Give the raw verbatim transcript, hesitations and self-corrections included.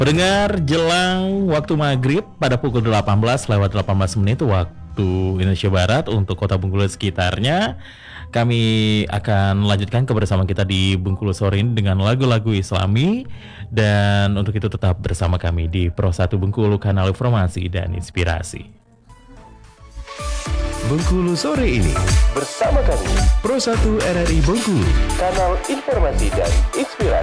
Pendengar, jelang waktu maghrib pada pukul delapan belas lewat delapan belas menit waktu Indonesia Barat untuk kota Bengkulu dan sekitarnya, kami akan melanjutkan kebersamaan kita di Bengkulu sore ini dengan lagu-lagu Islami. Dan untuk itu tetap bersama kami di Pro satu Bengkulu, kanal informasi dan inspirasi. Bengkulu sore ini Bersama kami Pro satu R R I Bengkulu, kanal informasi dan inspirasi.